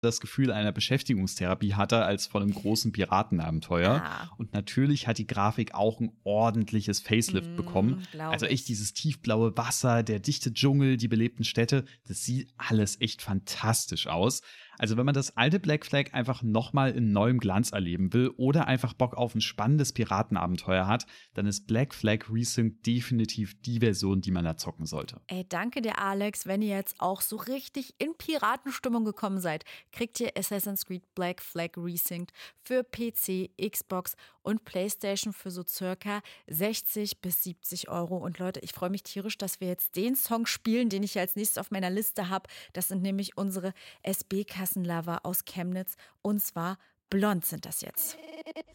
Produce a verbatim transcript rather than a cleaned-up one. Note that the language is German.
das Gefühl einer Beschäftigungstherapie hatte als von einem großen Piratenabenteuer. Ah. Und natürlich hat die Grafik auch ein ordentliches Facelift Mm, bekommen. glaub Also echt ich. dieses tiefblaue Wasser, der dichte Dschungel, die belebten Städte, das sieht alles echt fantastisch aus. Also wenn man das alte Black Flag einfach nochmal in neuem Glanz erleben will oder einfach Bock auf ein spannendes Piratenabenteuer hat, dann ist Black Flag Resynced definitiv die Version, die man da zocken sollte. Ey, danke dir, Alex. Wenn ihr jetzt auch so richtig in Piratenstimmung gekommen seid, kriegt ihr Assassin's Creed Black Flag Resynced für P C, Xbox und PlayStation für so circa sechzig bis siebzig Euro. Und Leute, ich freue mich tierisch, dass wir jetzt den Song spielen, den ich als nächstes auf meiner Liste habe. Das sind nämlich unsere S B-Kassenlover aus Chemnitz. Und zwar Blond sind das jetzt.